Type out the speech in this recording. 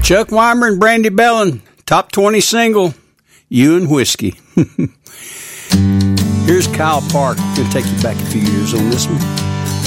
Chuck Weimer and Brandy Bellin, top 20 single, You and Whiskey. Here's Kyle Park. I'm going to take you back a few years on this one.